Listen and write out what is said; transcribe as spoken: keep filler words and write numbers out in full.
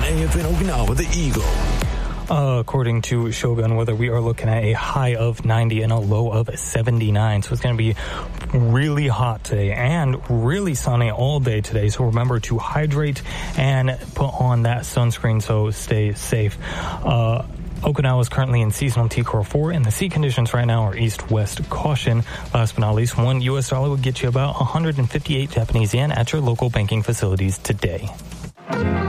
A F N Okinawa, the Eagle. Uh, according to Shogun Weather, we are looking at a high of ninety and a low of seventy-nine. So it's going to be really hot today and really sunny all day today. So remember to hydrate and put on that sunscreen, so stay safe. Uh, Okinawa is currently in seasonal T Core four, and the sea conditions right now are east-west caution. Last but not least, one U S dollar would get you about one hundred fifty-eight Japanese yen at your local banking facilities today.